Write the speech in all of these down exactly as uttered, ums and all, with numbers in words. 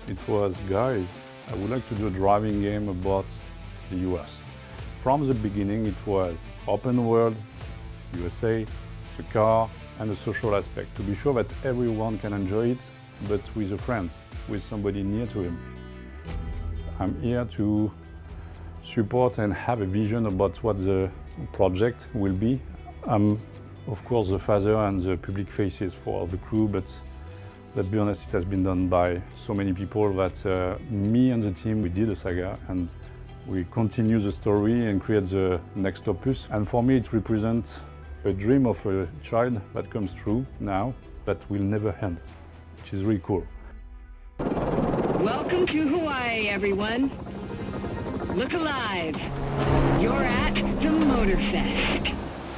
it was, guys, I would like to do a driving game about the U S. From the beginning, it was open world, U S A, the car, and the social aspect, to be sure that everyone can enjoy it, but with a friend, with somebody near to him. I'm here to support and have a vision about what the project will be. I'm, of course, the father and the public faces for the crew, but let's be honest, it has been done by so many people that uh, me and the team, we did a saga, and we continue the story and create the next opus. And for me, it represents a dream of a child that comes true now, that will never end, which is really cool. Welcome to Hawaii, everyone. Look alive. You're at the Motorfest.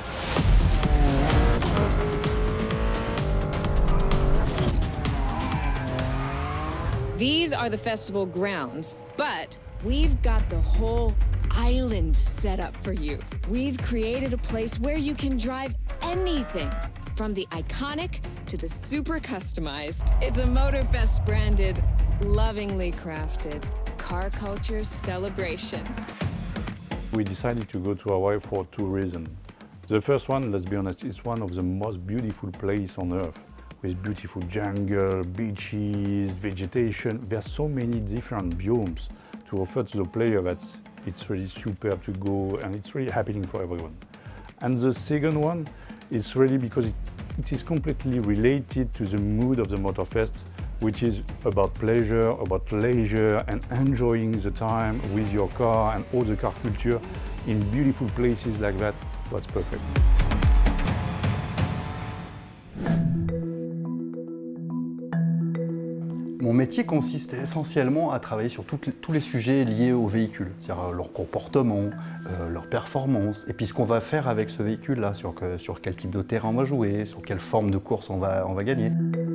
These are the festival grounds, but we've got the whole island set up for you. We've created a place where you can drive anything, from the iconic to the super customized. It's a Motorfest branded, lovingly crafted car culture celebration. We decided to go to Hawaii for two reasons. The first one, let's be honest, is one of the most beautiful places on earth, with beautiful jungle, beaches, vegetation. There's so many different biomes to offer to the player that it's really superb to go, and it's really happening for everyone. And the second one is really because it, it is completely related to the mood of the Motorfest, which is about pleasure, about leisure, and enjoying the time with your car and all the car culture in beautiful places like that. That's perfect. Mon métier consiste essentiellement à travailler sur toutes les, tous les sujets liés au véhicule, c'est-à-dire leur comportement, euh, leur performance, et puis ce qu'on va faire avec ce véhicule-là, sur, que, sur quel type de terrain on va jouer, sur quelle forme de course on va, on va gagner.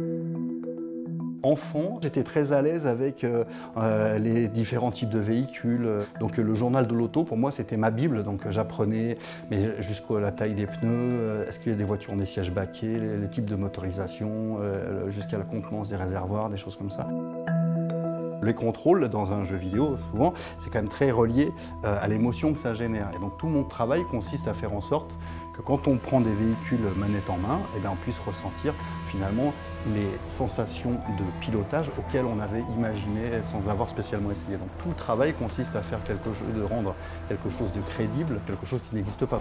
Enfant, j'étais très à l'aise avec euh, euh, les différents types de véhicules. Donc le journal de l'auto, pour moi, c'était ma bible. Donc j'apprenais jusqu'à la taille des pneus, euh, est-ce qu'il y a des voitures ont des sièges baquets, les, les types de motorisation, euh, jusqu'à la contenance des réservoirs, des choses comme ça. Les contrôles dans un jeu vidéo, souvent, c'est quand même très relié euh, à l'émotion que ça génère. Et donc tout mon travail consiste à faire en sorte que quand on prend des véhicules manette en main, eh bien, on puisse ressentir finalement les sensations de pilotage auxquelles on avait imaginé sans avoir spécialement essayé. Donc tout le travail consiste à faire quelque chose, de rendre quelque chose de crédible, quelque chose qui n'existe pas.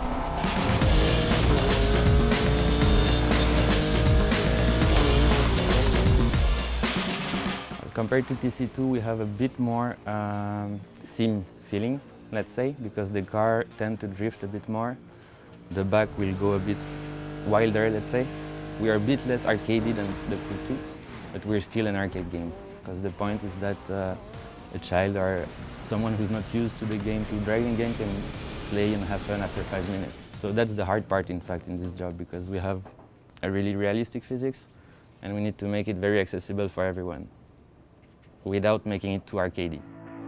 Compared to T C two, we have a bit more um, sim feeling, let's say, because the car tends to drift a bit more. The back will go a bit wilder, let's say. We are a bit less arcadey than the P two, but we're still an arcade game, because the point is that uh, a child or someone who's not used to the game, to driving game, can play and have fun after five minutes. So that's the hard part, in fact, in this job, because we have a really realistic physics, and we need to make it very accessible for everyone, without making it too arcadey.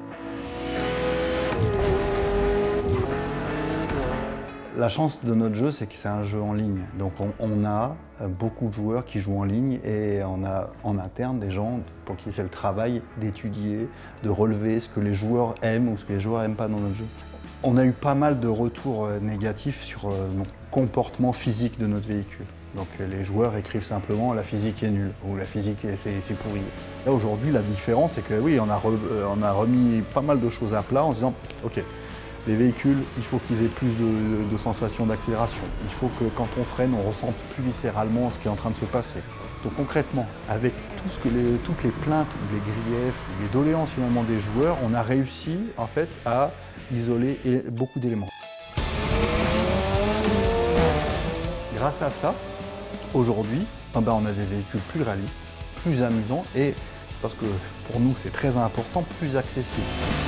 La chance de notre jeu, c'est que c'est un jeu en ligne. Donc on, on a beaucoup de joueurs qui jouent en ligne et on a en interne des gens pour qui c'est le travail d'étudier, de relever ce que les joueurs aiment ou ce que les joueurs n'aiment pas dans notre jeu. On a eu pas mal de retours négatifs sur le comportement physique de notre véhicule. Donc les joueurs écrivent simplement « la physique est nulle » ou « la physique c'est pourri ». Là aujourd'hui, la différence, c'est que oui, on a, re, on a remis pas mal de choses à plat en se disant « ok, les véhicules, il faut qu'ils aient plus de, de sensations d'accélération. Il faut que quand on freine, on ressente plus viscéralement ce qui est en train de se passer. » Donc concrètement, avec tout ce que les, toutes les plaintes, ou les griefs, ou les doléances finalement des joueurs, on a réussi en fait à isoler beaucoup d'éléments. Grâce à ça, aujourd'hui, eh ben, on a des véhicules plus réalistes, plus amusants et, parce que pour nous c'est très important, plus accessibles.